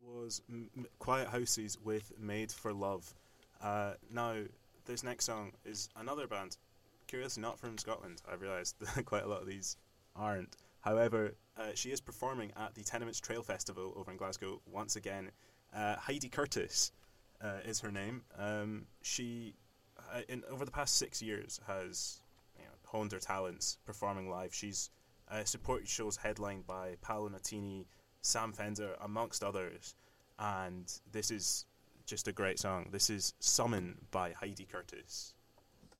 Was Quiet Houses with Made for Love. Now, this next song is another band, curiously not from Scotland. I realised that quite a lot of these aren't. However, she is performing at the Tenements Trail Festival over in Glasgow once again. Heidi Curtis is her name. She, over the past 6 years, has honed her talents performing live. She's supported shows headlined by Paolo Nutini, Sam Fender, amongst others, and this is just a great song. This is Summon by Heidi Curtis.